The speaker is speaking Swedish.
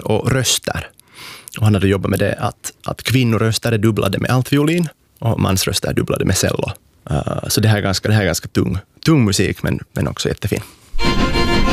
och röster. Och han hade jobbat med det att kvinnoröster är dubblade med altviolin och mansröster är dubblade med cello. Så det här är ganska tung musik, men också jättefin.